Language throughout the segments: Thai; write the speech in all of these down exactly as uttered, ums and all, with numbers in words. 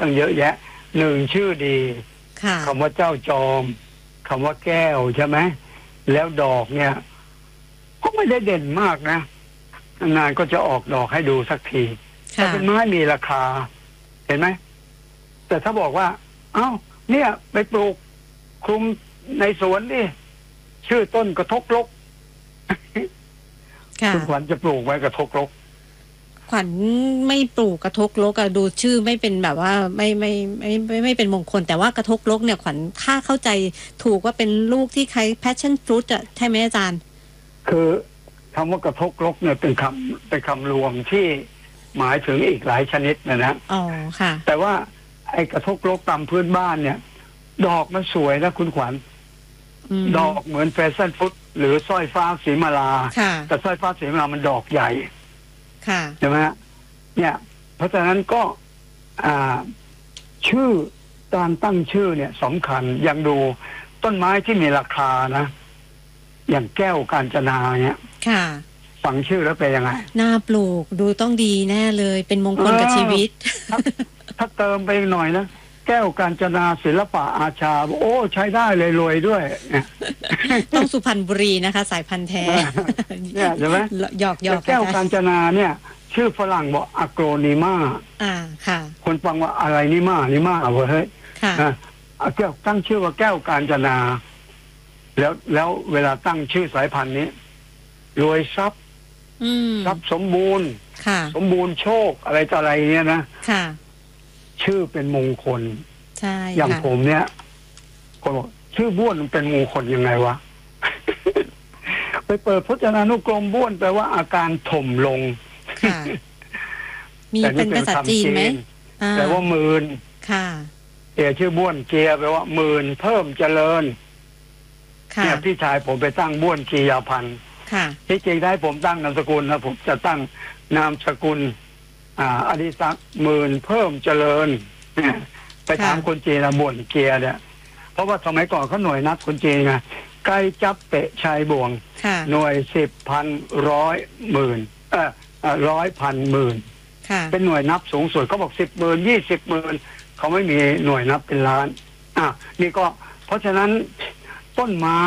ตั้งเยอะแยะหนึ่งชื่อดีคำว่าเจ้าจอมคำว่าแก้วใช่ไหมแล้วดอกเนี่ยก็ไม่ได้เด่นมากนะนานก็จะออกดอกให้ดูสักทีแต่เป็นไม้มีราคาเห็นไหมแต่ถ้าบอกว่าเอ้าเนี่ยไปปลูกคลุมในสวนดิชื่อต้นกระทกลกคุณขวัญจะปลูกไว้กระทกลกขวัญไม่ปลูกกระทกลกอะดูชื่อไม่เป็นแบบว่าไม่ไม่ไม่ไม่ไม่เป็นมงคลแต่ว่ากระทกลกเนี่ยขวัญค่าเข้าใจถูกว่าเป็นลูกที่คล้าย passion fruit อะใช่ไหมอาจารย์คือคำว่ากระทกลกเนี่ยเป็นคำเป็นคำรวมที่หมายถึงอีกหลายชนิดนะนะอ๋อค่ะแต่ว่าไอ้กระทกลกตามพื้นบ้านเนี่ยดอกมันสวยนะคุณขวัญดอกเหมือนแฟชั่นฟรุตหรือสร้อยฟ้าสีมาลาแต่สร้อยฟ้าสีมาลามันดอกใหญ่ใช่ไหมฮะเนี่ยเพราะฉะนั้นก็อ่าชื่อการตั้งชื่อเนี่ยสำคัญยังดูต้นไม้ที่มีราคานะอย่างแก้วกาญจนาเนี่ยฟังชื่อแล้วเป็นยังไงน่าปลูกดูต้องดีแน่เลยเป็นมงคลกับชีวิตถ้าถ้าเติมไปหน่อยนะแก้วกาญจนาศิลปะอาชาโอ้ใช้ได้เลยรวยด้วยต้องสุพรรณบุรีนะคะสายพันธุ์แท้เนี่ยใช่ไหมหยอกหยอกแก้วกาญจนาเนี่ยชื่อฝรั่งบอกอะโกรนิมาอ่าค่ะคนฟังว่าอะไรนิมานิมาเอาเฮ้ยค่ะแก้วตั้งชื่อว่าแก้วกาญจนาแล้วแล้วเวลาตั้งชื่อสายพันธุ์นี้รวยทรัพย์ทรัพย์สมบูรณ์สมบูรณ์โชคอะไรต่ออะไรเนี่ยนะชื่อเป็นมงคลใช่อย่างผมเนี่ยคนบอกชื่อบ้วนมันเป็นมงคลยังไงวะ ไปเปิดพจนานุกรมบ้วนแปลว่าอาการถมลงมีเป็นภาษาจีนไหมแปลว่าหมื่นค่ะเอชื่อบ้วนเกียแปลว่าหมื่นเพิ่มเจริญเนี่ยพี่ชายผมไปตั้งบ้วนกียาพันธ์ที่จริงได้ผมตั้งนามสกุลนะผมจะตั้งนามสกุลอ่าอดิศักดิ์หมื่นเพิ่มเจริญไปถามคนจีนนะบ่วนเกียเนี่ยเพราะว่าสมัยก่อนเขาหน่วยนับคนจีนไงไกลจับเปะชายบ่วงหน่วยสิบพันร้อยหมื่นเออร้อยพันหมื่นเป็นหน่วยนับสูงสุดเขาบอกสิบหมื่นยี่สิบหมื่นเขาไม่มีหน่วยนับเป็นล้านอ่ะนี่ก็เพราะฉะนั้นต้นไม้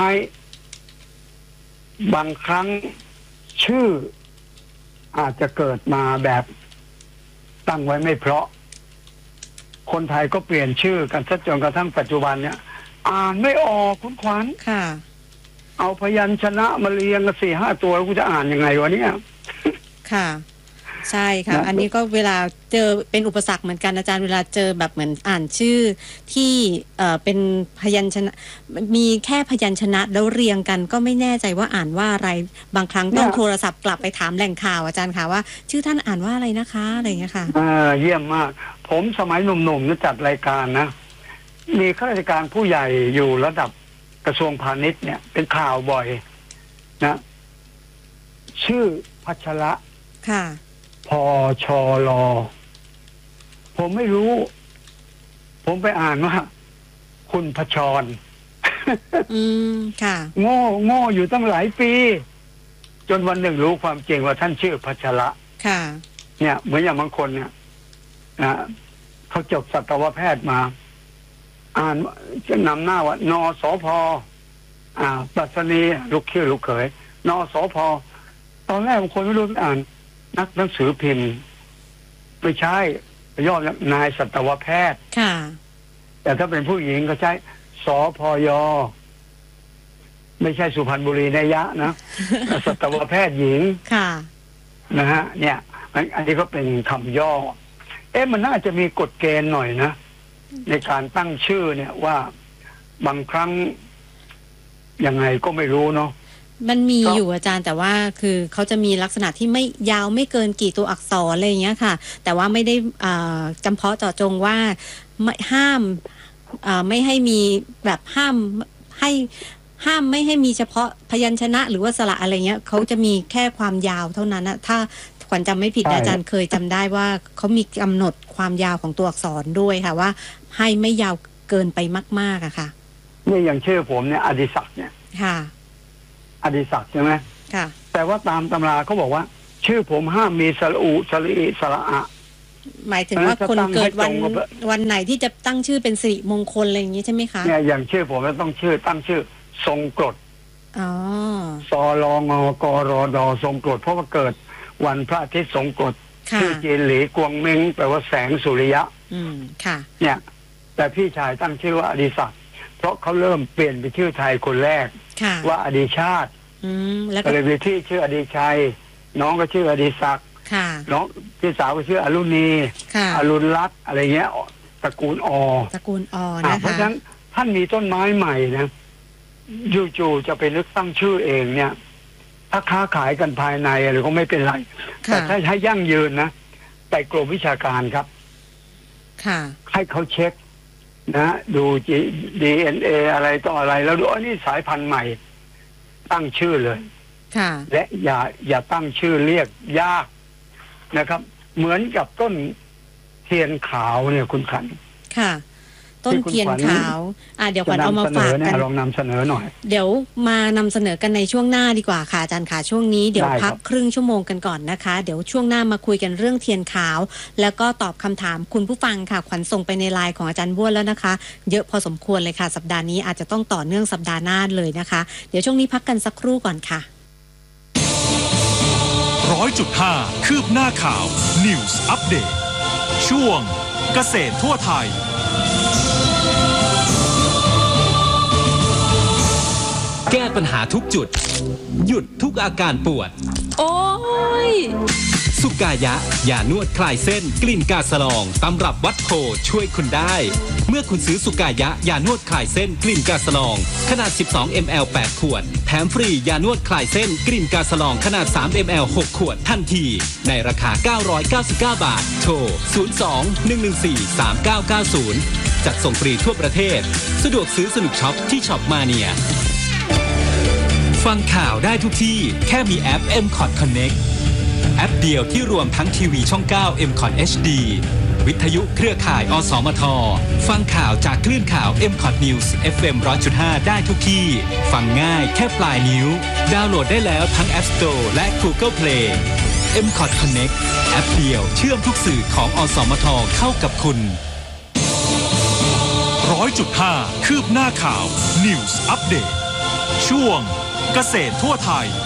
บางครั้งชื่ออาจจะเกิดมาแบบตั้งไว้ไม่เพราะคนไทยก็เปลี่ยนชื่อกันซะจนกระทั่งปัจจุบันเนี่ยอ่านไม่ออกคุณขวัญค่ะเอาพยัญชนะมาเรียงกันสี่ห้าตัวกูจะอ่านยังไงวะเนี่ยค่ะใช่ค่ะอันนี้ก็เวลาเจอเป็นอุปสรรคเหมือนกันอาจารย์เวลาเจอแบบเหมือนอ่านชื่อที่เอ่อเป็นพยัญชนะมีแค่พยัญชนะแล้วเรียงกันก็ไม่แน่ใจว่าอ่านว่าอะไรบางครั้งต้องโทรศัพท์กลับไปถามแหล่งข่าวอาจารย์ค่ะว่าชื่อท่านอ่านว่าอะไรนะคะอะไรอย่างเงี้ยค่ะอ่าเยี่ยมมากผมสมัยหนุ่มๆนี่จัดรายการนะมีข้าราชการผู้ใหญ่อยู่ระดับกระทรวงพาณิชย์เนี่ยเป็นข่าวบ่อยนะชื่อพัชระค่ะพอชอลอผมไม่รู้ผมไปอ่านว่าคุณพชรอืมค่ะโง่โง่อยู่ตั้งหลายปีจนวันหนึ่งรู้ความจริงว่าท่านชื่อพัชระค่ะเนี่ยเหมือนอย่างบางคนเนี่ยนะเขาจบสัตวแพทย์มาอ่านจะนำหน้าว่านสพอ่าปรัชนีลูกเขี้ยวลูกเขยนสพตอนแรกบางคนไม่รู้อ่านนักหนังสือพิมพ์ไม่ใช่ย่อนายสัตวแพทย์ค่ะแต่ถ้าเป็นผู้หญิงก็ใช้สพยไม่ใช่สุพรรณบุรีนยะนะ สัตวแพทย์หญิงค่ะนะฮะเนี่ยอันนี้ก็เป็นคำย่อเอ๊ะมันน่าจะมีกฎเกณฑ์หน่อยนะในการตั้งชื่อเนี่ยว่าบางครั้งยังไงก็ไม่รู้เนาะมันมีอยู่อาจารย์แต่ว่าคือเขาจะมีลักษณะที่ไม่ยาวไม่เกินกี่ตัวอักษรอะไรอย่างเงี้ยค่ะแต่ว่าไม่ได้จำเพาะเจาะจงว่าไม่ห้ามไม่ให้มีแบบห้ามให้ห้ามไม่ให้มีเฉพาะพยัญชนะหรือว่าสระอะไรเงี้ยเขาจะมีแค่ความยาวเท่านั้นนะถ้าขวัญจำไม่ผิดอาจารย์เคยจำได้ว่าเขามีกำหนดความยาวของตัวอักษรด้วยค่ะว่าให้ไม่ยาวเกินไปมากๆอะค่ะนี่อย่างชื่อผมเนี่ยอดิศักดิ์เนี่ยค่ะอดิศักดิ์ใช่ไหมค่ะแต่ว่าตามตำราเขาบอกว่าชื่อผมห้ามมีสระอุสระอิสระอะหมายถึงว่าคนเกิดวันวันไหนที่จะตั้งชื่อเป็นสิริมงคลอะไรอย่างนี้ใช่ไหมคะเนี่ยอย่างชื่อผมจะต้องชื่อตั้งชื่อทรงกรดอ๋อสอรองกรอดอทรงกรดเพราะว่าเกิดวันพระอาทิตย์ทรงกรดชื่อจีนหลีกวงเม้งแปลว่าแสงสุริยะอืมค่ะเนี่ยแต่พี่ชายตั้งชื่อว่าอดิศักดิ์เพราะเขาเริ่มเปลี่ยนไปชื่อไทยคนแรกว่าอดิชาติอืมแล้วก็เลยไปที่ชื่ออดิชัยน้องก็ชื่ออดิศักดิ์น้องพี่สาวก็ชื่ออรุณีอรุณรัตน์อะไรเงี้ยตระกูลอตระกูลอนะคะเพราะฉะนั้นท่านมีต้นไม้ใหม่นะจู่ๆจะไปนึกตั้งชื่อเองเนี่ยถ้าค้าขายกันภายในอะไรก็ไม่เป็นไรแต่ถ้าให้ยั่งยืนนะไปกรมวิชาการครับค่ะให้เขาเช็คนะดู ดี เอ็น เอ อะไรต่ออะไรแล้วดูอันนี้สายพันธุ์ใหม่ตั้งชื่อเลยค่ะและอย่าอย่าตั้งชื่อเรียกยากนะครับเหมือนกับต้นเทียนขาวเนี่ยคุณขันค่ะต้นเทียนขาวอ่ะเดี๋ยวขวัญเอามาฝากกันลองนำเสนอหน่อยเดี๋ยวมานำเสนอกันในช่วงหน้าดีกว่าค่ะอาจารย์ค่ะช่วงนี้เดี๋ยวพักครึ่งชั่วโมงกันก่อนนะคะเดี๋ยวช่วงหน้ามาคุยกันเรื่องเทียนขาวแล้วก็ตอบคำถามคุณผู้ฟังค่ะขวัญส่งไปในไลน์ของอาจารย์บ้วนแล้วนะคะเยอะพอสมควรเลยค่ะสัปดาห์นี้อาจจะต้องต่อเนื่องสัปดาห์หน้าเลยนะคะเดี๋ยวช่วงนี้พักกันสักครู่ก่อนค่ะร้อยจุดห้าคืบหน้าข่าว News Update ช่วงเกษตรทั่วไทยแก้ปัญหาทุกจุดหยุดทุกอาการปวดโอ้ยสุกายะยานวดคลายเส้นกลิ่นกาสลองตำรับวัดโพช่วยคุณได้เมื่อคุณซื้อสุกายะยานวดคลายเส้นกลิ่นกาสลองขนาดสิบสองมิลลิลิตร แปดขวดแถมฟรียานวดคลายเส้นกลิ่นกาสลองขนาดสามมิลลิลิตร หกขวดทันทีในราคาเก้าร้อยเก้าสิบเก้าบาทโทรศูนย์ สอง หนึ่ง หนึ่ง สี่ สาม เก้า เก้า ศูนย์จัดส่งฟรีทั่วประเทศสะดวกซื้อสนุกช็อปที่ช็อปมาเนียฟังข่าวได้ทุกที่แค่มีแอป เอ็ม คอท Connect แอปเดียวที่รวมทั้งทีวีช่อง เก้า เอ็ม คอท เอช ดี วิทยุเครือข่ายอสมทฟังข่าวจากคลื่นข่าว เอ็ม คอท News เอฟ เอ็ม หนึ่งร้อยจุดห้า ได้ทุกที่ฟังง่ายแค่ปลายนิ้วดาวน์โหลดได้แล้วทั้ง App Store และ Google Play เอ็ม คอท Connect แอปเดียวเชื่อมทุกสื่อของอสมทเข้ากับคุณร้อยจุดห้าคืบหน้าข่าว News Update ช่วงเกษตรทั่วไทย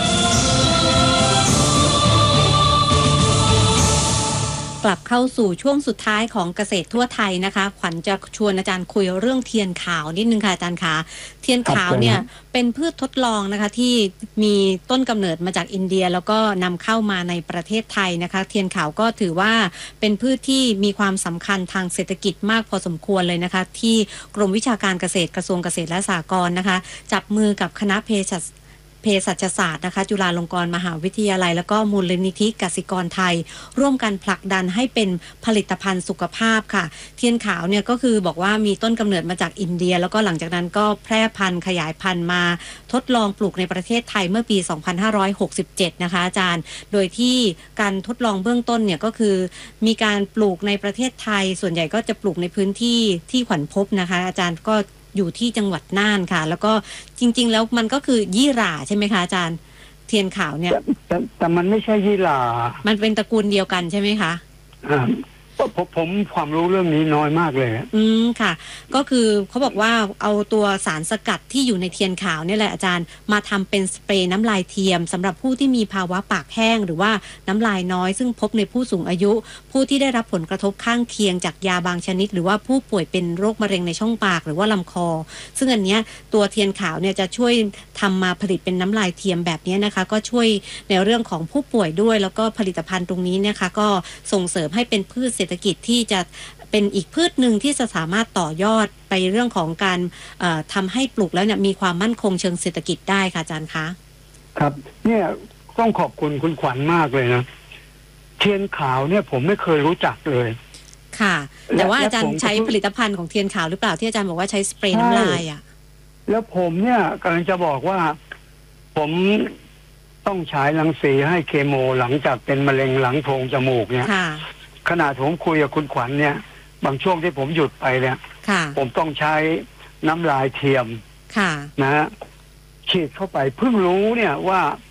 กลับเข้าสู่ช่วงสุดท้ายของเกษตรทั่วไทยนะคะขวัญจะชวนอาจารย์คุยเรื่องเทียนขาวนิดนึงค่ะอาจารย์คะเทียนขาวเนี่ยเป็นพืชทดลองนะคะที่มีต้นกำเนิดมาจากอินเดียแล้วก็นำเข้ามาในประเทศไทยนะคะเทียนขาวก็ถือว่าเป็นพืชที่มีความสำคัญทางเศรษฐกิจมากพอสมควรเลยนะคะที่กรมวิชาการเกษตรกระทรวงเกษตรและสหกรณ์นะคะจับมือกับคณะเภสัชเภสัชศาสตร์นะคะจุฬาลงกรณ์มหาวิทยาลัยแล้วก็มูลนิธิกสิกรไทยร่วมกันผลักดันให้เป็นผลิตภัณฑ์สุขภาพค่ะเทียนขาวเนี่ยก็คือบอกว่ามีต้นกำเนิดมาจากอินเดียแล้วก็หลังจากนั้นก็แพร่พันธุ์ขยายพันธุ์มาทดลองปลูกในประเทศไทยเมื่อปีสองพันห้าร้อยหกสิบเจ็ดนะคะอาจารย์โดยที่การทดลองเบื้องต้นเนี่ยก็คือมีการปลูกในประเทศไทยส่วนใหญ่ก็จะปลูกในพื้นที่ที่ขวัญพบนะคะอาจารย์ก็อยู่ที่จังหวัดน่านค่ะแล้วก็จริงๆแล้วมันก็คือยี่หร่าใช่ไหมคะอาจารย์เทียนขาวเนี่ยแต่แต่มันไม่ใช่ยี่หร่ามันเป็นตระกูลเดียวกันใช่ไหมคะอ่าผมผมความรู้เรื่องนี้น้อยมากเลยอืมค่ะก็คือเขาบอกว่าเอาตัวสารสกัดที่อยู่ในเทียนขาวนี่แหละอาจารย์มาทำเป็นสเปรย์น้ำลายเทียมสำหรับผู้ที่มีภาวะปากแห้งหรือว่าน้ำลายน้อยซึ่งพบในผู้สูงอายุผู้ที่ได้รับผลกระทบข้างเคียงจากยาบางชนิดหรือว่าผู้ป่วยเป็นโรคมะเร็งในช่องปากหรือว่าลำคอซึ่งอันเนี้ยตัวเทียนขาวเนี่ยจะช่วยทำมาผลิตเป็นน้ำลายเทียมแบบนี้นะคะก็ช่วยในเรื่องของผู้ป่วยด้วยแล้วก็ผลิตภัณฑ์ตรงนี้นะคะก็ส่งเสริมให้เป็นพืชเศรษฐกิจที่จะเป็นอีกพืชหนึ่งที่จะสามารถต่อยอดไปเรื่องของการทำให้ปลูกแล้วเนี่ยมีความมั่นคงเชิงเศรษฐกิจได้ค่ะอาจารย์คะครับเนี่ยต้องขอบคุณคุณขวัญมากเลยนะเทียนขาวเนี่ยผมไม่เคยรู้จักเลยค่ะแต่ว่าอาจารย์ใช้ผลิตภัณฑ์ของเทียนขาวหรือเปล่าที่อาจารย์บอกว่าใช้สเปรย์น้ำลายอ่ะแล้วผมเนี่ยกำลังจะบอกว่าผมต้องฉายรังสีให้เคมีหลังจากเป็นมะเร็งหลังโพรงจมูกเนี่ยขณะผมคุยกับคุณขวัญเนี่ยบางช่วงที่ผมหยุดไปเนี่ยผมต้องใช้น้ำลายเทียมนะฮะฉีดเข้าไปเพิ่งรู้เนี่ยว่า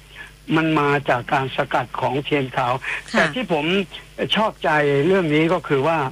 มันมาจากการสกัดของเทียนขาวแต่ที่ผมชอบใจเรื่องนี้ก็คือว่า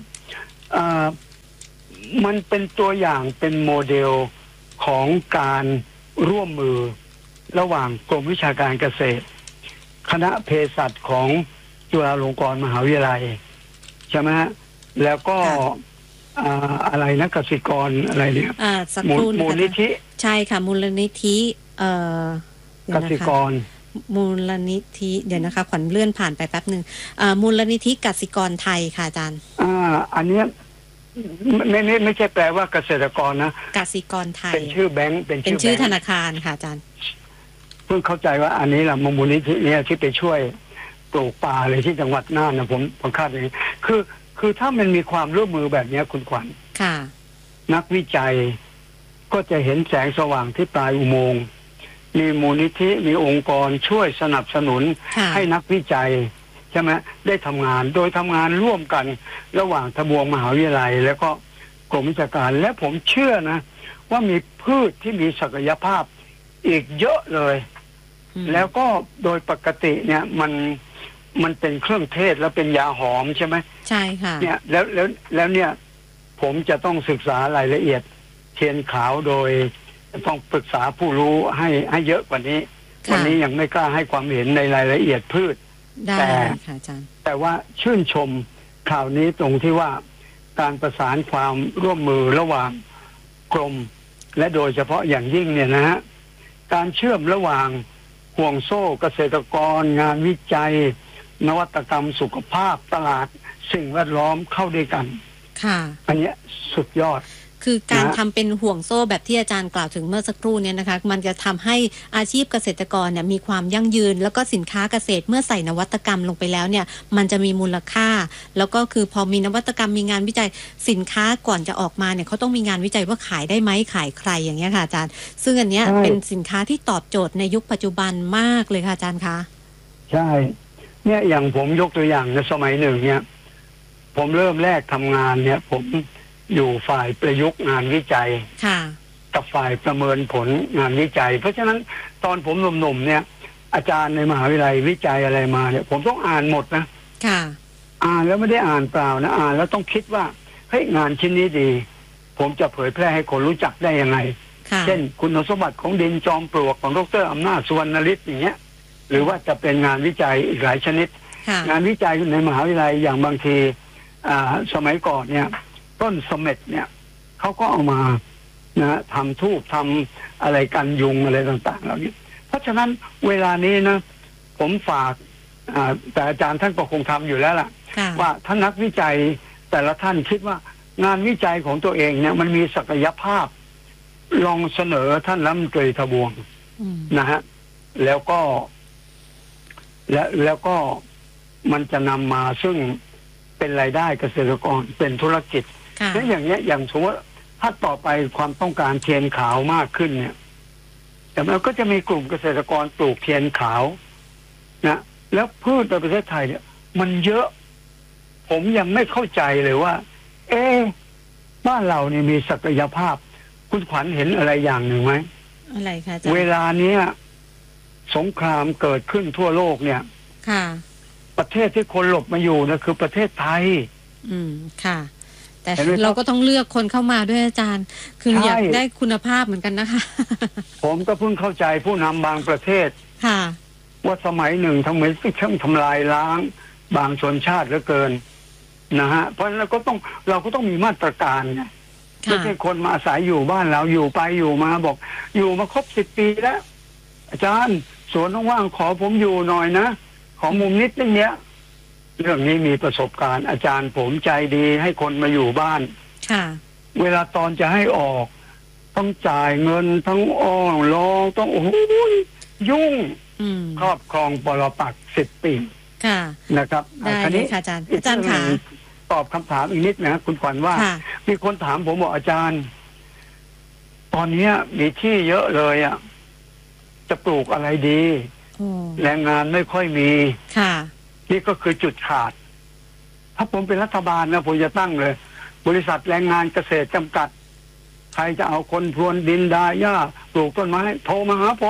มันเป็นตัวอย่างเป็นโมเดลของการร่วมมือระหว่างกรมวิชาการเกษตรคณะเภสัชของจุฬาลงกรณ์มหาวิทยาลัยใช่ไหมฮะแล้วก็อะไรนะกสิกรอะไรเนี่ยมูลนิธิใช่ค่ะมูลนิธิกสิกรมูลนิธิเดี๋ยวนะคะขวัญเลื่อนผ่านไปแป๊บหนึ่งมูลนิธิกสิกรไทยค่ะอาจารย์อ่าอันนี้ไม่ไม่ไม่ใช่แปลว่าเกษตรกรนะกสิกรไทยเป็นชื่อแบงค์เป็นชื่อธนาคารค่ะอาจารย์เพิ่งเข้าใจว่าอันนี้แหละมูลนิธิเนี่ยที่ไปช่วยปลูกป่าเลยที่จังหวัดน่านนะผมผมคาดอย่างนี้คือคือถ้ามันมีความร่วมมือแบบนี้คุณขวัญค่ะนักวิจัยก็จะเห็นแสงสว่างที่ปลายอุโมงค์มีมูลนิธิมีองค์กรช่วยสนับสนุนให้นักวิจัยใช่ไหมได้ทำงานโดยทำงานร่วมกันระหว่างทบวงมหาวิทยาลัยแล้วก็กรมวิชาการและผมเชื่อนะว่ามีพืชที่มีศักยภาพอีกเยอะเลยแล้วก็โดยปกติเนี่ยมันมันเป็นเครื่องเทศแล้วเป็นยาหอมใช่ไหมใช่ค่ะเนี่ยแล้วแล้วแล้วเนี่ยผมจะต้องศึกษารายละเอียดเทียนขาวโดยต้องปรึกษาผู้รู้ให้ให้เยอะกว่านี้วันนี้ยังไม่กล้าให้ความเห็นในรายละเอียดพืชแต่แต่ว่าชื่นชมข่าวนี้ตรงที่ว่าการประสานความร่วมมือระหว่างกรมและโดยเฉพาะอย่างยิ่งเนี่ยนะฮะการเชื่อมระหว่างห่วงโซ่เกษตรกรงานวิจัยนวัตกรรมสุขภาพตลาดสิ่งแวดล้อมเข้าด้วยกันค่ะอันนี้สุดยอดคือการทำเป็นห่วงโซ่แบบที่อาจารย์กล่าวถึงเมื่อสักครู่เนี่ยนะคะมันจะทำให้อาชีพเกษตรกรเนี่ยมีความยั่งยืนแล้วก็สินค้าเกษตรเมื่อใส่นวัตกรรมลงไปแล้วเนี่ยมันจะมีมูลค่าแล้วก็คือพอมีนวัตกรรมมีงานวิจัยสินค้าก่อนจะออกมาเนี่ยเขาต้องมีงานวิจัยว่าขายได้ไหมขายใครอย่างเงี้ยค่ะอาจารย์ซึ่งอันเนี้ยเป็นสินค้าที่ตอบโจทย์ในยุคปัจจุบันมากเลยค่ะอาจารย์คะใช่เนี่ยอย่างผมยกตัวอย่างในสมัยหนึ่งเนี่ยผมเริ่มแรกทำงานเนี่ยผมอยู่ฝ่ายประยุกต์งานวิจัยกับฝ่ายประเมินผลงานวิจัยเพราะฉะนั้นตอนผมหนุ่มๆเนี่ยอาจารย์ในมหาวิทยาลัยวิจัยอะไรมาเนี่ยผมต้องอ่านหมดนะอ่านแล้วไม่ได้อ่านเปล่านะอ่านแล้วต้องคิดว่าเฮ้ยงานชิ้นนี้ดีผมจะเผยแพร่ให้คนรู้จักได้ยังไงเช่นคุณสมบัติของดินจอมปลวกของดร.อำนาจสุวรรณฤทธิ์อย่างเงี้ยหรือว่าจะเป็นงานวิจัยอีกหลายชนิดงานวิจัยในมหาวิทยาลัยอย่างบางทีสมัยก่อนเนี่ยต้นเสม็ดเนี่ยเขาก็เอามานะทำทูบทำอะไรกันยุงอะไรต่างๆเหล่านี้เพราะฉะนั้นเวลานี้นะผมฝากแต่อาจารย์ท่านก็คงทำอยู่แล้วล่ะว่าท่านนักวิจัยแต่ละท่านคิดว่างานวิจัยของตัวเองเนี่ยมันมีศักยภาพลองเสนอท่านรัฐมนตรีทบวงนะฮะแล้วก็และแล้วก็มันจะนำมาซึ่งเป็นรายได้เกษตรกรเป็นธุรกิจและอย่างเงี้ยอย่างสมมติถ้าต่อไปความต้องการเทียนขาวมากขึ้นเนี่ยแต่มันก็จะมีกลุ่มเกษตรกรปลูกเทียนขาวนะแล้วพืชในประเทศไทยเนี่ยมันเยอะผมยังไม่เข้าใจเลยว่าเอ๊ะบ้านเราเนี่ยมีศักยภาพคุณขวัญเห็นอะไรอย่างหนึ่งไหมอะไรคะอาจารย์เวลาเนี้ยสงครามเกิดขึ้นทั่วโลกเนี่ยค่ะประเทศที่คนหลบมาอยู่นะคือประเทศไทยอืมค่ะแต่เราก็ต้องเลือกคนเข้ามาด้วยอาจารย์คืออยากได้คุณภาพเหมือนกันนะคะผมก็เพิ่งเข้าใจผู้นำบางประเทศค่ะว่าสมัยหนึ่งทำไมช่างทำลายล้างบางชนชาติเหลือเกินนะฮะเพราะฉะนั้นเราก็ต้องเราก็ต้องมีมาตรการไงไม่ใช่คนมาอาศัยอยู่บ้านเราอยู่ไปอยู่มาบอกอยู่มาครบสิบปีแล้วอาจารย์สวนว่างๆขอผมอยู่หน่อยนะขอมุมนิดนึงเนี้ยเรื่องนี้มีประสบการณ์อาจารย์ผมใจดีให้คนมาอยู่บ้านค่ะเวลาตอนจะให้ออกต้องจ่ายเงินทั้งอ้อรอต้องโอ้ยยุ่งครอบครองปรปักษ์สิบปีค่ะนะครับได้เลยค่ะอาจารย์อาจารย์ค่ะตอบคำถามอีกนิดนะคุณขวัญว่ามีคนถามผมบอกอาจารย์ตอนนี้มีที่เยอะเลยอ่ะจะปลูกอะไรดีแรงงานไม่ค่อยมีค่ะนี่ก็คือจุดขาดถ้าผมเป็นรัฐบาลนะผมจะตั้งเลยบริษัทแรงงานเกษตรจำกัดใครจะเอาคนพรวนดินดาหญ้าปลูกต้นไม้โทรมาหาผม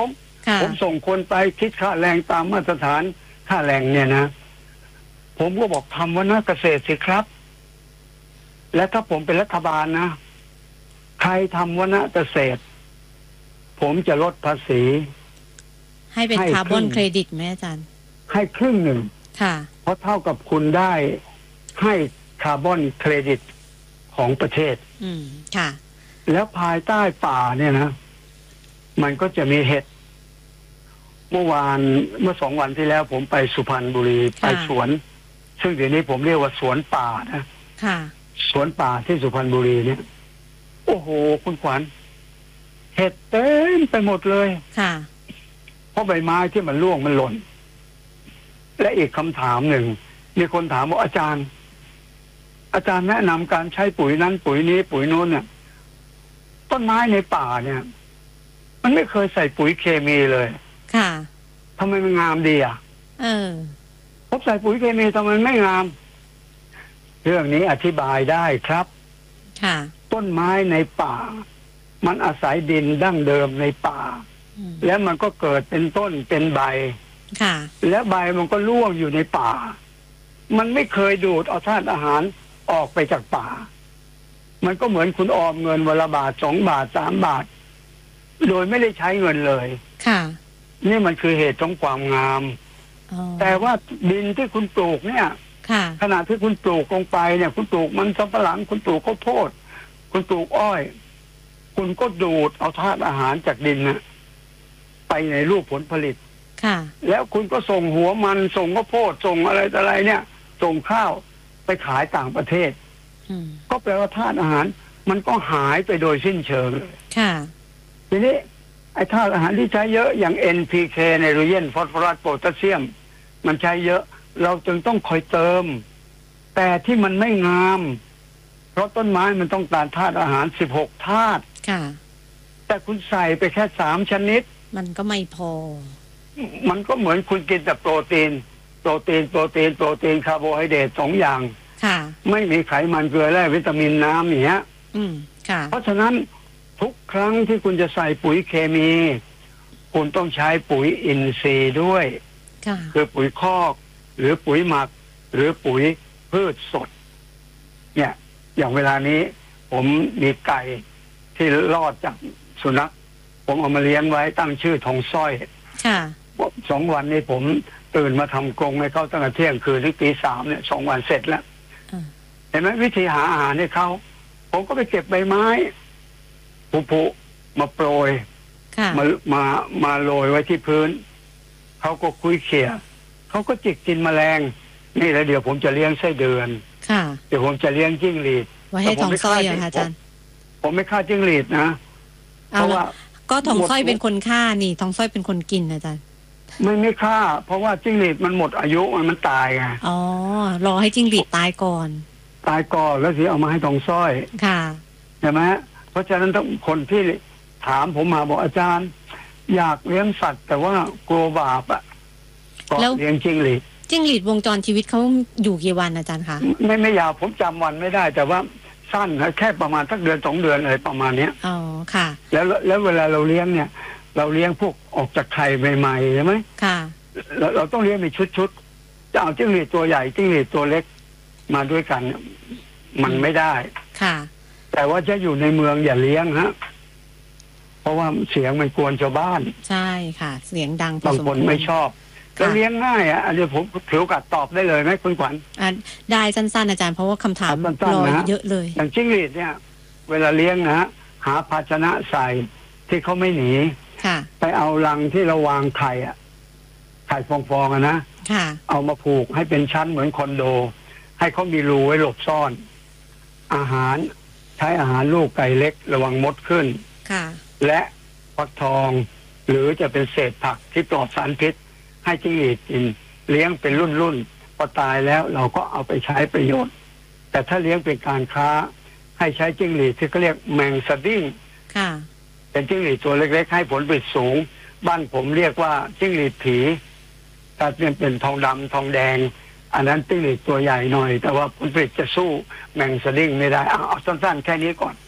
ผมส่งคนไปคิดค่าแรงตามมาตรฐานค่าแรงเนี่ยนะผมก็บอกทำวนาเกษตรสิครับและถ้าผมเป็นรัฐบาลนะใครทำวนาเกษตรผมจะลดภาษีให้เป็นคาร์บอนเครดิตไหมอาจารย์ให้ครึ่งหนึ่งค่ะเพราะเท่ากับคุณได้ให้คาร์บอนเครดิตของประเทศอืมค่ะแล้วภายใต้ป่าเนี่ยนะมันก็จะมีเห็ดเมื่อวานเมื่อสองวันที่แล้วผมไปสุพรรณบุรีไปสวนซึ่งเดี๋ยวนี้ผมเรียกว่าสวนป่านะค่ะสวนป่าที่สุพรรณบุรีเนี่ยโอ้โหคุณขวัญเห็ดเต็มไปหมดเลยค่ะเพราะใบไม้ที่มันร่วงมันหล่นและอีกคำถามหนึ่งมีคนถามว่าอาจารย์อาจารย์แนะนำการใช้ปุ๋ยนั้นปุ๋ยนี้ปุ๋ยโน้นเนี่ยต้นไม้ในป่าเนี่ยมันไม่เคยใส่ปุ๋ยเคมีเลยค่ะทำไมมันงามดีอ่ะเออผมใส่ปุ๋ยเคมีทำไมไม่งามเรื่องนี้อธิบายได้ครับค่ะต้นไม้ในป่ามันอาศัยดินดั้งเดิมในป่าแล้วมันก็เกิดเป็นต้นเป็นใบค่ะและใบมันก็ร่วงอยู่ในป่ามันไม่เคยดูดเอาธาตุอาหารออกไปจากป่ามันก็เหมือนคุณออมเงินวันละบาทสองบาทสามบาทโดยไม่ได้ใช้เงินเลยค่ะนี่มันคือเหตุของความงามแต่ว่าดินที่คุณปลูกเนี่ยขณะที่คุณปลูกลงไปเนี่ยคุณปลูกมันสำปะหลังคุณปลูกข้าวโพดคุณปลูกอ้อยคุณก็ดูดเอาธาตุอาหารจากดินนะไปในรูปผลผลิตค่ะแล้วคุณก็ส่งหัวมันส่งข้าวโพดส่งอะไรต่ออะไรเนี่ยส่งข้าวไปขายต่างประเทศก็แปลว่าธาตุอาหารมันก็หายไปโดยสิ้นเชิงเลยค่ะทีนี้ไอ้ธาตุอาหารที่ใช้เยอะอย่าง เอ็น พี เค ไนโตรเจนฟอสฟอรัสโพแทสเซียมมันใช้เยอะเราจึงต้องคอยเติมแต่ที่มันไม่งามเพราะต้นไม้มันต้องการธาตุอาหารสิบหกธาตุค่ะแต่คุณใส่ไปแค่สามชนิดมันก็ไม่พอมันก็เหมือนคุณกินแต่โปรตีนโปรตีนโปรตีนโปรตีนคาร์โบไฮเดรตสองอย่างค่ะไม่มีไขมันเกลือแร่วิตามินน้ำอย่างเงี้ยอืมค่ะเพราะฉะนั้นทุกครั้งที่คุณจะใส่ปุ๋ยเคมีคุณต้องใช้ปุ๋ยอินทรีย์ด้วยคือปุ๋ยคอกหรือปุ๋ยหมักหรือปุ๋ยพืชสดเนี่ยอย่างเวลานี้ผมมีไก่ที่รอดจากสุนัขผมเอามาเลี้ยงไว้ตั้งชื่อทองสร้อยค่ะสองวันนี้ผมตื่นมาทำกรงให้เขาตั้งแต่เที่ยงคืนถึงตีสามเนี่ยสองวันเสร็จแล้วเห็นไหมวิธีหาอาหารให้เขาผมก็ไปเก็บใบไม้ผุๆมาโปรยมามามาโรยไว้ที่พื้นเขาก็คุยเขี่ยเขาก็จิกกินแมลงนี่แล้วเดี๋ยวผมจะเลี้ยงไส้เดือนเดี๋ยวผมจะเลี้ยงจิ้งหรีดไว้ให้ทองสร้อยเหรอคะอาจารย์ผมไม่ฆ่าจิ้งหรีดนะเพราะว่าก็ทองสร้อยเป็นคนฆ่านี่ทองสร้อยเป็นคนกินอาจารย์ไม่ไม่ฆ่าเพราะว่าจิ้งหรีดมันหมดอายุมันมันตายไงอ๋อรอให้จิ้งหรีดตายก่อนตายก่อนแล้วสิเอามาให้ทองสร้อยค่ะใช่ไหมเพราะฉะนั้นต้องคนที่ถามผมมาบอกอาจารย์อยากเลี้ยงสัตว์แต่ว่ากลัวบาปอ่ะก็เลี้ยงจิ้งหรีดจิ้งหรีดวงจรชีวิตเขาอยู่กี่วันอาจารย์คะไม่ไม่ยาวผมจำวันไม่ได้แต่ว่าสั้นแค่ประมาณสักเดือนสองเดือนอะไรประมาณเนี้ยอ๋อค่ะแล้วแล้วเวลาเราเลี้ยงเนี่ยเราเลี้ยงพวกออกจากไข่ใหม่ๆใช่ไหมค่ะเราเราต้องเลี้ยงเป็นชุดๆจะเอาจิ้งหรีดตัวใหญ่จิ้งหรีดตัวเล็กมาด้วยกันมันไม่ได้ค่ะแต่ว่าจะอยู่ในเมืองอย่าเลี้ยงฮะเพราะว่าเสียงมันกวนชาวบ้านใช่ค่ะเสียงดังบางคนไม่ชอบก็เลี้ยงง่ายอ่ะอันนี้ผมถือโอกาสตอบได้เลยไหมคุณขวัญอ่าได้สั้นๆอาจารย์เพราะว่าคำถามรอเยอะเลยอย่างจิ้งหรีดเนี่ยเวลาเลี้ยงนะหาภาชนะใส่ที่เขาไม่หนีไปเอารังที่เราวางไข่อ่ะไข่ฟองๆอ่ะนะเอามาผูกให้เป็นชั้นเหมือนคอนโดให้เขามีรูไว้หลบซ่อนอาหารใช้อาหารลูกไก่เล็กระวังมดขึ้นและฟักทองหรือจะเป็นเศษผักที่ปลอดสารพิษให้จิ้งหรีดกินเลี้ยงเป็นรุ่นๆพอตายแล้วเราก็เอาไปใช้ประโยชน์แต่ถ้าเลี้ยงเป็นการค้าให้ใช้จิ้งหรีดที่เขาเรียกแมงสดิ้งเป็นจิ้งหรีดตัวเล็กๆให้ผลผลิตสูงบ้านผมเรียกว่าจิ้งหรีดผีถ้าเป็นเป็นทองดำทองแดงอันนั้นจิ้งหรีดตัวใหญ่หน่อยแต่ว่าผลผลิตจะสู้แมงสดิ้งไม่ได้เอาสั้นๆแค่นี้ก่อน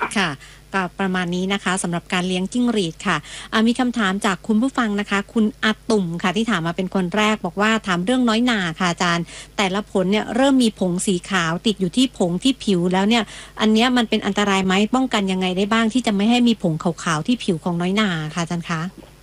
ค่ะก็ประมาณนี้นะคะสำหรับการเลี้ยงจิ้งหรีดค่ะมีคำถามจากคุณผู้ฟังนะคะคุณอาตุ่มค่ะที่ถามมาเป็นคนแรกบอกว่าถามเรื่องน้อยหน่าค่ะอาจารย์แต่ละผลเนี่ยเริ่มมีผงสีขาวติดอยู่ที่ผงที่ผิวแล้วเนี่ยอันเนี้ยมันเป็นอันตรายไหมป้องกันยังไงได้บ้างที่จะไม่ให้มีผงขาวๆที่ผิวของน้อยหน่าค่ะอาจารย์คะ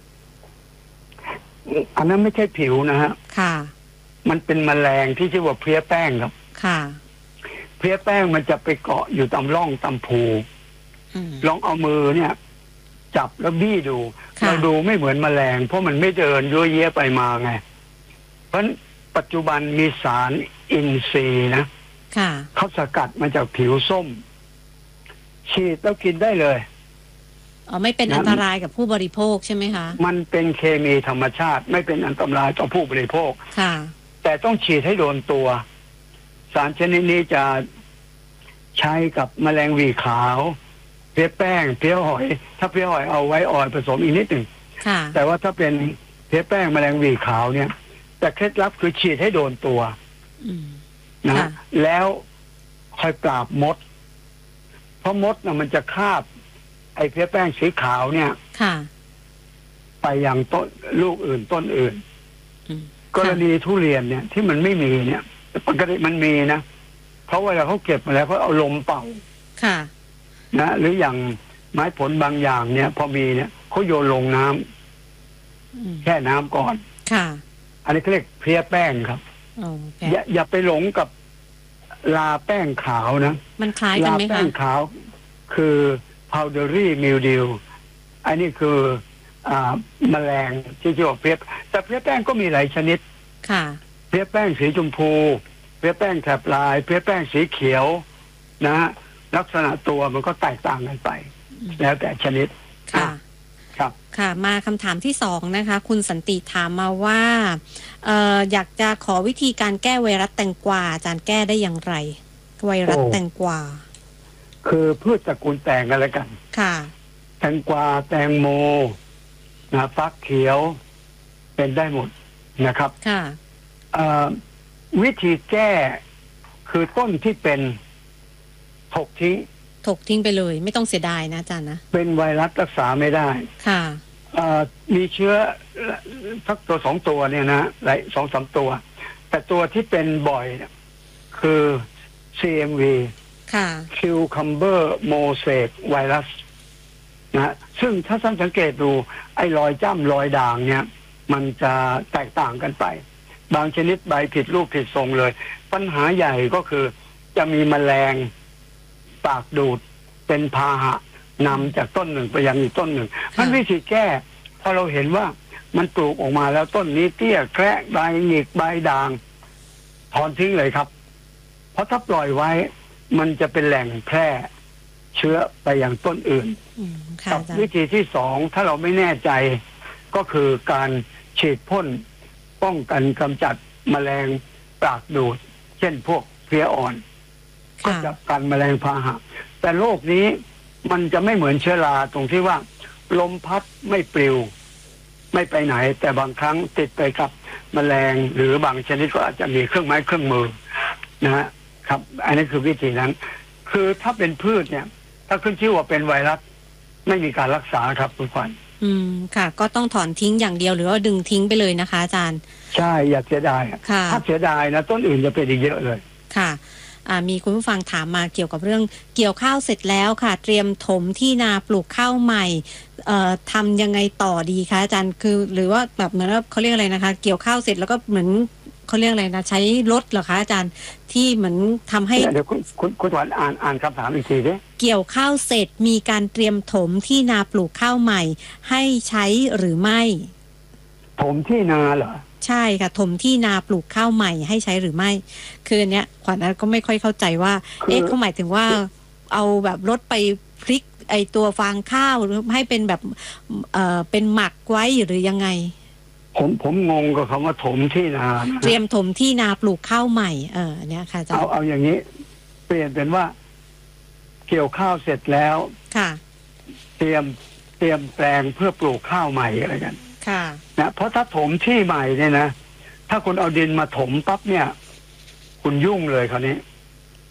อันนั้นไม่ใช่ผิวนะฮะค่ะมันเป็นแมลงที่ชื่อว่าเพลี้ยแป้งครับค่ะเพลี้ยแป้งมันจะไปเกาะอยู่ตามร่องตามภูลองเอามือเนี่ยจับแล้วบี้ดูเราดูไม่เหมือนแมลงเพราะมันไม่เดินยั่วเย้ไปมาไงเพราะปัจจุบันมีสารอินทรีย์นะเขาสกัดมาจากผิวส้มฉีดแล้วกินได้เลยอ๋อไม่เป็นอันตรายกับผู้บริโภคใช่ไหมคะมันเป็นเคมีธรรมชาติไม่เป็นอันตรายต่อผู้บริโภคค่ะแต่ต้องฉีดให้โดนตัวสารชนิดนี้จะใช้กับแมลงหวีขาวเพลี้ยแป้งเพลี้ยหอยถ้าเพลี้ยหอยเอาไว้อ่อนผสมอีกนิดหนึ่งแต่ว่าถ้าเป็นเพลี้ยแป้งแมลงหวีขาวเนี่ยแต่เคล็ดลับคือฉีดให้โดนตัวนะแล้วค่อยปราบมดเพราะมดน่ะมันจะคาบไอ้เพลี้ยแป้งสีขาวเนี่ยไปยังต้นลูกอื่นต้นอื่นกรณีทุเรียนเนี่ยที่มันไม่มีเนี่ยปกติมันมีนะเพราะเวลาเขาเก็บมาแล้วเขาเอาลมเป่านะหรืออย่างไม้ผลบางอย่างเนี่ยพอมีเนี่ยเขาโยนลงน้ำแค่น้ำก่อนค่ะอันนี้เขาเรียกเพลี้ยแป้งครับอย่าอย่าไปหลงกับลาแป้งขาวนะมันคล้ายกันไหมคะลาแป้งขาวคือ powdery mildew อันนี้คืออ่าแมลงที่ชื่อว่าเพลี้ยแต่เพลี้ยแป้งก็มีหลายชนิดค่ะเพลี้ยแป้งสีชมพูเพลี้ยแป้งแถบลายเพลี้ยแป้งสีเขียวนะฮะลักษณะตัวมันก็แตกต่างกันไปแล้วแต่ชนิดค่ะครับค่ะมาคำถามที่สองนะคะคุณสันติถามมาว่าเอ่ออยากจะขอวิธีการแก้ไวรัสแตงกวาอาจารย์แก้ได้อย่างไรไวรัสแตงกวาคือพืชตระกูลแตงกันแล้วกันค่ะแตงกวาแตงโมนะฟักเขียวเป็นได้หมดนะครับค่ะวิธีแก้คือต้นที่เป็นถกทิ้งถกทิ้งไปเลยไม่ต้องเสียดายนะอาจารย์นะเป็นไวรัสรักษาไม่ได้ค่ะมีเชื้อสักตัวสองตัวเนี่ยนะหลายสองสามตัวแต่ตัวที่เป็นบ่อยคือ ซี เอ็ม วีค่ะ Cucumber Mosaic Virus นะซึ่งถ้าท่านสังเกตดูไอ้รอยจ้ำรอยด่างเนี่ยมันจะแตกต่างกันไปบางชนิดใบผิดรูปผิดทรงเลยปัญหาใหญ่ก็คือจะมีแมลงปากดูดเป็นพาหะนำจากต้นหนึ่งไปยังอีกต้นหนึ่งมันวิธีแก้พอเราเห็นว่ามันปลูกออกมาแล้วต้นนี้เตี้ยแคระใบหงิกใบด่างถอนทิ้งเลยครับเพราะถ้าปล่อยไว้มันจะเป็นแหล่งแพร่เชื้อไปยังต้นอื่นกับวิธีที่สองถ้าเราไม่แน่ใจก็คือการฉีดพ่นป้องกันกำจัดแมลงปากดูดเช่นพวกเพลี้ยอ่อนก็จะกันแมลงพาหะแต่โรคนี้มันจะไม่เหมือนเชื้อราตรงที่ว่าลมพัดไม่ปลิวไม่ไปไหนแต่บางครั้งติดไปกับแมลงหรือบางชนิดก็อาจจะมีเครื่องไม้เครื่องมือนะฮะครับอันนี้คือวิธีนั้นคือถ้าเป็นพืชเนี่ยถ้าขึ้นชื่อว่าเป็นไวรัสไม่มีการรักษาครับคุณขวัญอืมค่ะก็ต้องถอนทิ้งอย่างเดียวหรือว่าดึงทิ้งไปเลยนะคะอาจารย์ใช่อย่าเสียดายถ้าเสียดายนะต้นอื่นจะเป็นอีกเยอะเลยค่ะมีคุณผู้ฟังถามมาเกี่ยวกับเรื่องเกี่ยวข้าวเสร็จแล้วค่ะเตรียมถมที่นาปลูกข้าวใหม่ทำยังไงต่อดีคะอาจารย์คือหรือว่าแบบเหมือนว่าเขาเรียกอะไรนะคะเกี่ยวข้าวเสร็จแล้วก็เหมือนเขาเรียกอะไรนะใช้รถเหรอคะอาจารย์ที่เหมือนทำให้เดี๋ยวคุณคุณคุณถวันอ่านอ่านคำถามอีกทีดิเกี่ยวข้าวเสร็จมีการเตรียมถมที่นาปลูกข้าวใหม่ให้ใช้หรือไม่ถมที่นาเหรอใช่ค่ะถมที่นาปลูกข้าวใหม่ให้ใช้หรือไม่คืออันเนี้ยขวัญก็ไม่ค่อยเข้าใจว่าเอ๊ะเขาหมายถึงว่าเอาแบบรถไปพลิกไอตัวฟางข้าวหรือให้เป็นแบบเอ่อเป็นหมักไว้หรือยังไงผมผมงงกับคำว่าถมที่นาเตรียมถมที่นาปลูกข้าวใหม่เออเนี้ยค่ะอาจารย์เอาเอาอย่างนี้เปลี่ยนเป็นว่าเกี่ยวข้าวเสร็จแล้วค่ะเตรียมเตรียมแปลงเพื่อปลูกข้าวใหม่อะไรกันค่ะนะเพราะถ้าถมที่ใหม่เนี่ยนะถ้าคุณเอาดินมาถมปั๊บเนี่ยคุณยุ่งเลยคราวนี้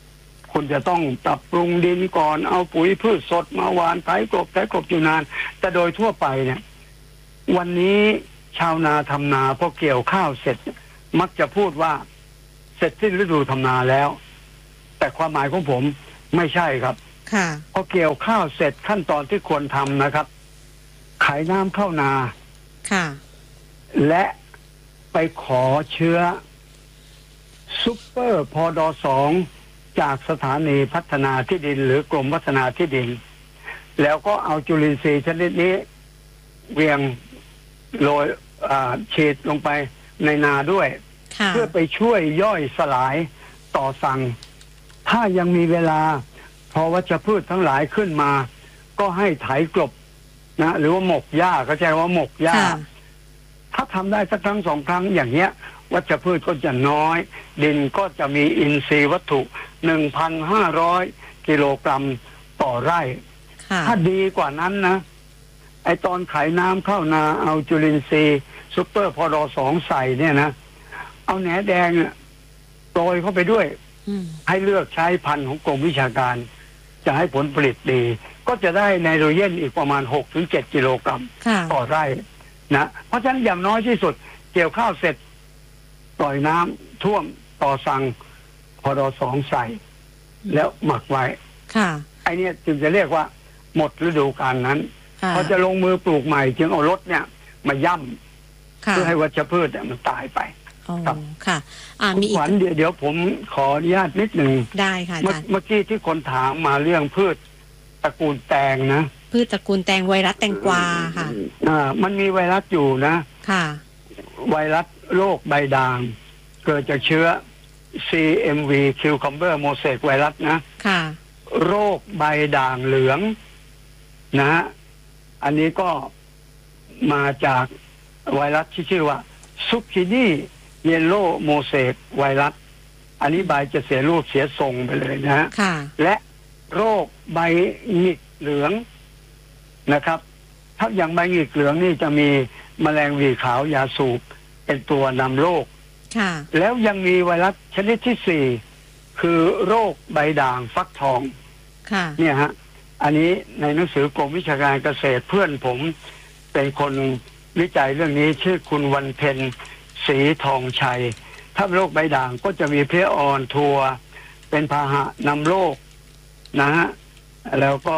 คุณจะต้องปรับปรุงดินก่อนเอาปุ๋ยพืชสดมาหว่านไถกลบไถกลบอยู่นานแต่โดยทั่วไปเนี่ยวันนี้ชาวนาทำนาพอเกี่ยวข้าวเสร็จมักจะพูดว่าเสร็จสิ้นฤดูทำนาแล้วแต่ความหมายของผมไม่ใช่ครับค่ะพอเกี่ยวข้าวเสร็จขั้นตอนที่ควรทำนะครับขายน้ำเข้านาค่ะและไปขอเชื้อซุปเปอร์พอดอสองจากสถานีพัฒนาที่ดินหรือกรมพัฒนาที่ดินแล้วก็เอาจุลินทรีย์ชนิดนี้เวียงโรยฉีดลงไปในนาด้วยเพื่อไปช่วยย่อยสลายต่อสั่งถ้ายังมีเวลาพอวัชพืชทั้งหลายขึ้นมาก็ให้ไถกลบนะหรือว่าหมกหญ้าเขาใช้ว่าหมกหญ้าถ้าทำได้สักครั้งสองครั้งอย่างเงี้ยวัชพืชก็จะน้อยดินก็จะมีอินทรีย์วัตถุ หนึ่งพันห้าร้อย กิโลกรัมต่อไร่ถ้าดีกว่านั้นนะไอตอนขายน้ำเข้านาเอาจุลินทรีย์ซุปเปอร์พอดอสองใส่เนี่ยนะเอาแหนแดงโปรยเข้าไปด้วยให้เลือกใช้พันธุ์ของกรมวิชาการจะให้ผลผลิตดีก็จะได้ไนโตรเจนอีกประมาณ หกถึงเจ็ด กิโลกรัมต่อไร่นะเพราะฉะนั้นอย่างน้อยที่สุดเกี่ยวข้าวเสร็จปล่อยน้ำท่วมต่อสั่งพอดอสองใส่แล้วหมักไว้ไอเนี้ยจึงจะเรียกว่าหมดฤดูกาลนั้นพอจะลงมือปลูกใหม่จึงเอารถเนี่ยมาย่ำเพื่อให้วัชพืชมันตายไปครับค่ะอ่ามีอีกขวัญเดี๋ยวเดี๋ยวผมขออนุญาตนิดหนึ่งได้ค่ะอาจารย์เมื่อกี้ที่คนถามมาเรื่องพืชตระกูลแตงนะพืชตระกูลแตงไวรัสแตงกวาค่ะอ่ามันมีไวรัสอยู่นะค่ะไวรัสโรคใบด่างเกิดจากเชื้อ ซี เอ็ม วี Cucumber Mosaic ไวรัสนะค่ะโรคใบด่างเหลืองนะฮะอันนี้ก็มาจากไวรัสที่ชื่อว่าซุกกินีเยลโล่โมเสกไวรัสอันนี้ใบจะเสียรูปเสียทรงไปเลยนะฮะและโรคใบหงิกเหลืองนะครับถ้าอย่างใบหงิกเหลืองนี่จะมีแมลงหวีขาวยาสูบเป็นตัวนำโรคแล้วยังมีไวรัสชนิดที่สี่คือโรคใบด่างฟักทองเนี่ยฮะอันนี้ในหนังสือกรมวิชาการเกษตรเพื่อนผมเป็นคนวิจัยเรื่องนี้ชื่อคุณวันเพ็ญศรีทองชัยถ้าโรคใบด่างก็จะมีเพลี้ยอ่อนทัวเป็นพาหะนำโรคนะฮะแล้วก็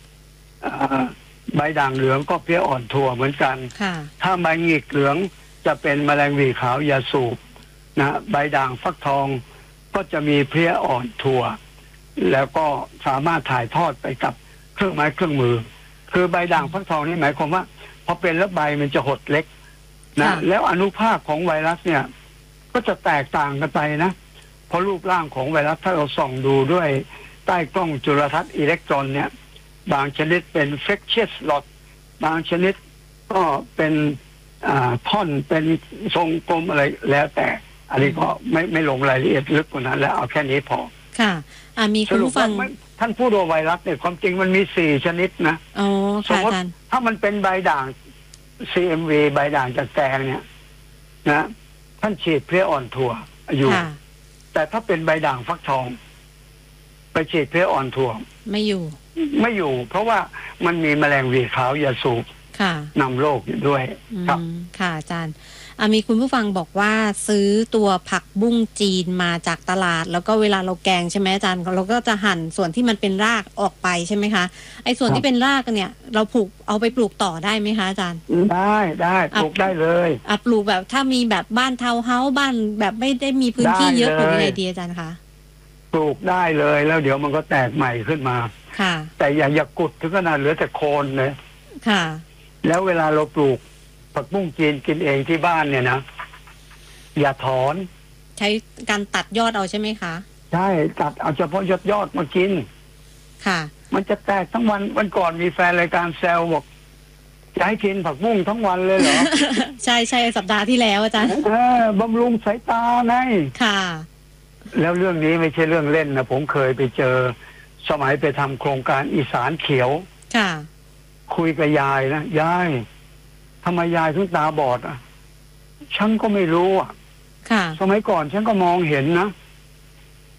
ใบด่างเหลืองก็เพลี้ยอ่อนทัวเหมือนกันถ้าใบหงิกเหลืองจะเป็นแมลงหวีขาวยาสูบนะใบด่างฟักทองก็จะมีเพลี้ยอ่อนทัวแล้วก็สามารถถ่ายทอดไปกับเครื่องไม้เครื่องมือคือใบด่างฟักทองนี่หมายความว่าพอเป็นแล้วใบมันจะหดเล็กนะแล้วอนุภาคของไวรัสเนี่ยก็จะแตกต่างกันไปนะเพราะรูปร่างของไวรัสถ้าเราส่องดูด้วยใต้กล้องจุลทรรศน์อิเล็กตรอนเนี่ยบางชนิดเป็นเฟกเชียสลอตบางชนิดก็เป็นท่อนเป็นทรงกลมอะไรแล้วแต่อันนี้ก็ไม่ไม่ลงรายละเอียดลึกกว่านั้นแล้วเอาแค่นี้พอค่ะอ่ามีคุณผู้ฟังท่านพูดว่าไวรัสเนี่ยความจริงมันมีสี่ชนิดนะอ๋อค่ะอาจารย์ถ้ามันเป็นใบด่าง ซี เอ็ม วี ใบด่างจากแตงเนี่ยนะท่านฉีดเพลี้ยอ่อนถั่วอยู่แต่ถ้าเป็นใบด่างฟักทองไปฉีดเพลี้ยอ่อนถั่วไม่อยู่ไม่อยู่เพราะว่ามันมีแมลงหวีขาวยาสูบนำโรคอยู่ด้วยครับค่ะอาจารย์มีคุณผู้ฟังบอกว่าซื้อตัวผักบุ้งจีนมาจากตลาดแล้วก็เวลาเราแกงใช่ไหมอาจารย์เราก็จะหั่นส่วนที่มันเป็นรากออกไปใช่ไหมคะไอ้ส่วนที่เป็นรากเนี่ยเราปลูกเอาไปปลูกต่อได้ไหมคะอาจารย์ได้ได้ปลูกได้เลยอ่ะปลูกแบบถ้ามีแบบบ้านทาวน์เฮาส์บ้านแบบไม่ได้มีพื้นที่เยอะปลูกยังไงดีอาจารย์คะปลูกได้เลยแล้วเดี๋ยวมันก็แตกใหม่ขึ้นมาค่ะแต่อย่าอย่ากุดถึงขนาดเหลือแต่โคนเลยค่ะแล้วเวลาเราปลูกผักบุ้งจีนกินเองที่บ้านเนี่ยนะอย่าถอนใช้การตัดยอดเอาใช่ไหมคะใช่ตัดเอาเฉพาะยอดยอดมากินค่ะมันจะแตกทั้งวันวันก่อนมีแฟนรายการแซวบอกจะให้กินผักบุ้งทั้งวันเลยเหรอใช่ใช่สัปดาห์ที่แล้วอาจารย์เออบำรุงสายตาไงค่ะแล้วเรื่องนี้ไม่ใช่เรื่องเล่นนะผมเคยไปเจอสมัยไปทำโครงการอีสานเขียวค่ะคุยกับยายนะยายทำไมยายถึงตาบอดอ่ะฉันก็ไม่รู้อ่ะค่ะสมัยก่อนฉันก็มองเห็นนะ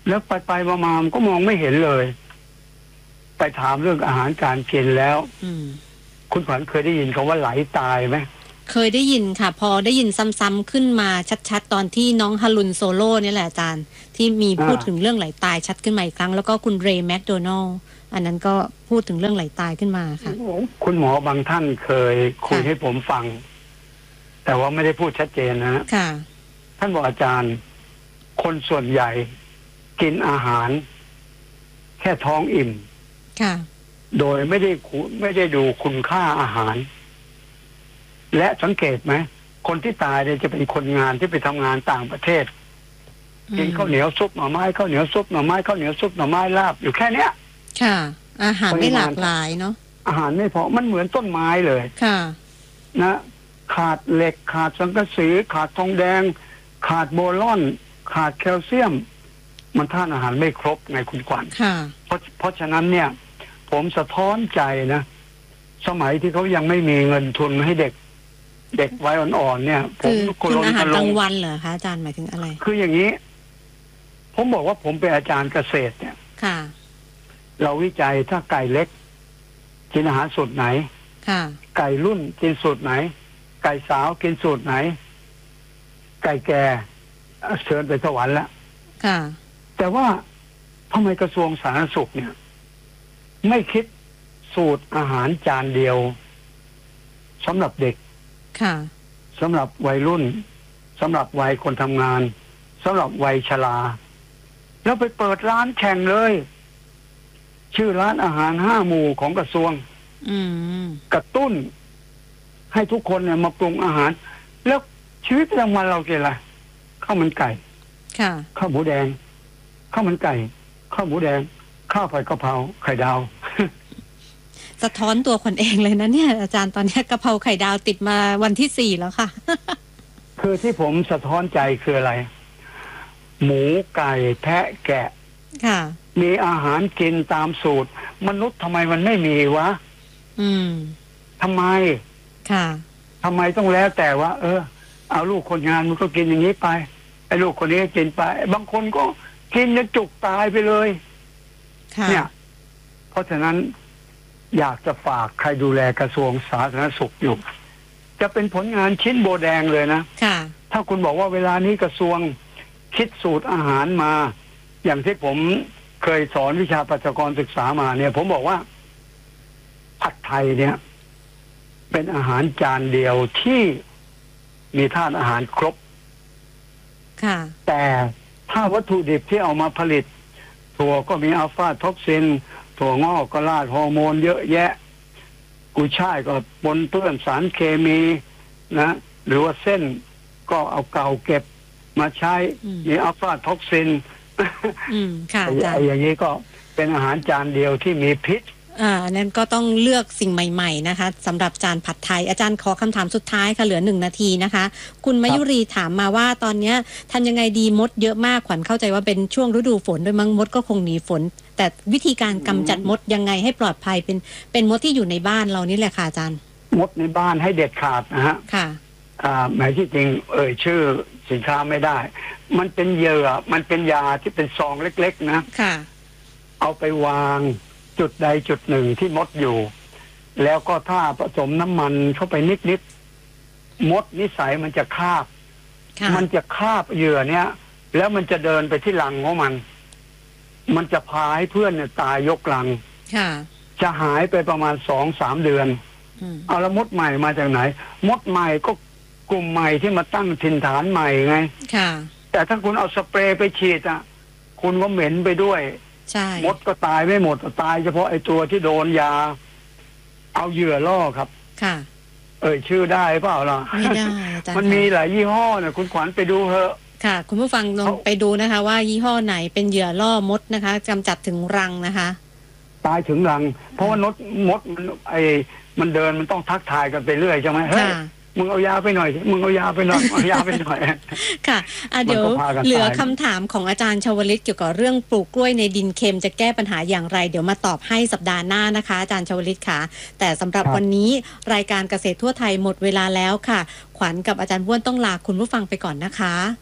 แล้วไปไปมามาก็มองไม่เห็นเลยไปถามเรื่องอาหารการกินแล้วคุณขวัญเคยได้ยินคำว่าไหลตายไหมเคยได้ยินค่ะพอได้ยินซ้ำๆขึ้นมาชัดๆตอนที่น้องฮารุนโซโล่นี่แหละอาจารย์ที่มีพูดถึงเรื่องไหลตายชัดขึ้นมาอีกครั้งแล้วก็คุณเรย์แมคโดนัลด์อันนั้นก็พูดถึงเรื่องไหลตายขึ้นมาค่ะคุณหมอบางท่านเคยคุยให้ผมฟังแต่ว่าไม่ได้พูดชัดเจนนะค่ะท่านบอกอาจารย์คนส่วนใหญ่กินอาหารแค่ท้องอิ่มค่ะโดยไม่ได้ไม่ได้ดูคุณค่าอาหารและสังเกตไหมคนที่ตายเนี่ยจะเป็นคนงานที่ไปทำงานต่างประเทศกินข้าวเหนียวซุปหน่อไม้ข้าวเหนียวซุปหน่อไม้ข้าวเหนียวซุปหน่อไม้ลาบอยู่แค่เนี้ยค่ะอาหารไม่หลากหลายเนาะอาหารไม่พอมันเหมือนต้นไม้เลยค่ะนะขาดเหล็กขาดสังกะสีขาดทองแดงขาดโบรอนขาดแคลเซียมมันธาตุอาหารไม่ครบไงคุณขวัญเพราะเพราะฉะนั้นเนี่ยผมสะท้อนใจนะสมัยที่เขายังไม่มีเงินทุนให้เด็กเด็กวัยอ่อนๆเนี่ยผมคืออาหารกลางวันเหรอคะอาจารย์หมายถึงอะไรคืออย่างนี้ผมบอกว่าผมเป็นอาจารย์เกษตรเนี่ยค่ะเราวิจัยถ้าไก่เล็กกินอาหารสูตรไหนค่ะไก่รุ่นกินสูตรไหนไก่สาวกินสูตรไหนไก่แก่เชิญไปสวรรค์แล้วค่ะแต่ว่าทำไมกระทรวงสาธารณสุขเนี่ยไม่คิดสูตรอาหารจานเดียวสำหรับเด็กค่ะสำหรับวัยรุ่นสำหรับวัยคนทำงานสำหรับวัยชราแล้วไปเปิดร้านแข่งเลยชื่อร้านอาหารห้าหมู่ของกระทรวงกระตุ้นให้ทุกคนเนี่ยมาปรุงอาหารแล้วชีวิตประจำวันเราเกินอะไรข้าวมันไก่ค่ะข้าวหมูแดงข้าวมันไก่ข้าวหมูแดงข้าวผัดกะเพราไข่ดาวสะท้อนตัวคนเองเลยนะเนี่ยอาจารย์ตอนนี้กะเพราไข่ดาวติดมาวันที่สี่แล้วค่ะคือที่ผมสะท้อนใจคืออะไรหมูไก่แพะแกะค่ะมีอาหารกินตามสูตรมนุษย์ทำไมมันไม่มีวะอืมทำไมค่ะทำไมต้องแล้วแต่ว่าเออเอาลูกคนงานมันก็กินอย่างนี้ไปไอ้ลูกคนนี้กินไปบางคนก็กินจนจุกตายไปเลยเนี่ยเพราะฉะนั้นอยากจะฝากใครดูแลกระทรวงสาธารณสุขอยู่จะเป็นผลงานชิ้นโบแดงเลยนะค่ะถ้าคุณบอกว่าเวลานี้กระทรวงคิดสูตรอาหารมาอย่างที่ผมเคยสอนวิชาประชากรศึกษามาเนี่ยผมบอกว่าผัดไทยเนี่ยเป็นอาหารจานเดียวที่มีธาตุอาหารครบค่ะแต่ถ้าวัตถุดิบที่เอามาผลิตถั่วก็มีอัลฟาท็อกซินถั่วงอกก็ราดฮอร์โมนเยอะแยะกุยช่ายก็ปนเปื้อนสารเคมีนะหรือว่าเส้นก็เอาเก่าเก็บมาใช้มีอัลฟาท็อกซินอืมค่ะอาจารย์อย่างนี้ก็เป็นอาหารจานเดียวที่มีพิษอ่านั้นก็ต้องเลือกสิ่งใหม่ๆนะคะสำหรับจานผัดไทยอาจารย์ขอคำถามสุดท้ายค่ะเหลือหนึ่งนาทีนะคะคุณมยุรีถามมาว่าตอนนี้ทำยังไงดีมดเยอะมากขวัญเข้าใจว่าเป็นช่วงฤดูฝนด้วยมั้งมดก็คงหนีฝนแต่วิธีการกำจัดมดยังไงให้ปลอดภัยเป็นเป็นมดที่อยู่ในบ้านเรานี่แหละค่ะอาจารย์มดในบ้านให้เด็ดขาดนะฮะค่ะอ่าหมายที่จริงเอ่ยชื่อสินค้าไม่ได้มันเป็นเหยื่อมันเป็นยาที่เป็นซองเล็กๆนะค่ะเอาไปวางจุดใดจุดหนึ่งที่มดอยู่แล้วก็ถ้าผสมน้ำมันเข้าไปนิดๆมดนิสัยมันจะคาบมันจะคาบเหยื่อเนี้ยแล้วมันจะเดินไปที่รังของมันมันจะพาให้เพื่อนเนี่ยตายยกรังจะหายไปประมาณสองสามเดือนเอาแล้วมดใหม่มาจากไหนมดใหม่ก็กลุ่มใหม่ที่มาตั้งถิ่นฐานใหม่ไงแต่ถ้าคุณเอาสเปรย์ไปฉีดอ่ะคุณก็เหม็นไปด้วยมดก็ตายไม่หมดตายเฉพาะไอ้ตัวที่โดนยาเอาเหยื่อล่อครับค่ะเอ่ยชื่อได้เปล่าล่ะไม่ได้มันมีหลายยี่ห้อเนี่ยคุณขวัญไปดูเถอะค่ะคุณผู้ฟังลองไปดูนะคะว่ายี่ห้อไหนเป็นเหยื่อล่อมดนะคะกำจัดถึงรังนะคะตายถึงรังเพราะว่ามดมดมันไอ้มันเดินมันต้องทักทายกันไปเรื่อยใช่ไหมเฮ้ยมึงเอายาไปหน่อยมึงเอายาไปหน่อยเอายาไปหน่อยค่ะอ่ะเดี๋ยวเหลือคำถามของอาจารย์ชวลิตเกี่ยวกับเรื่องปลูกกล้วยในดินเค็มจะแก้ปัญหาอย่างไรเดี๋ยวมาตอบให้สัปดาห์หน้านะคะอาจารย์ชวลิตค่ะแต่สำหรับวันนี้รายการเกษตรทั่วไทยหมดเวลาแล้วค่ะขวัญกับอาจารย์บ้วนต้องลาคุณผู้ฟังไปก่อนนะคะ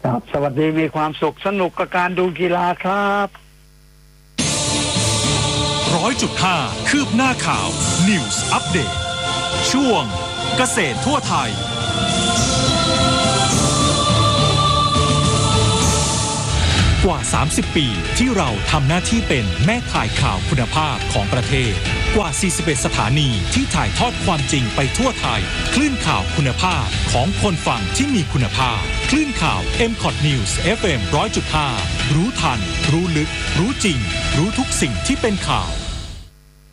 ครับสวัสดีมีความสุขสนุกกับการดูกีฬาครับร้อยจุดห้าคืบหน้าข่าว News อัปเดตช่วงเกษตรทั่วไทยกว่าสามสิบปีที่เราทำหน้าที่เป็นแม่ข่ายข่าวคุณภาพของประเทศกว่าสี่สิบเอ็ดสถานีที่ถ่ายทอดความจริงไปทั่วไทยคลื่นข่าวคุณภาพของคนฟังที่มีคุณภาพคลื่นข่าว เอ็ม คอท News เอฟ เอ็ม หนึ่งร้อยจุดห้า รู้ทันรู้ลึกรู้จริงรู้ทุกสิ่งที่เป็นข่าว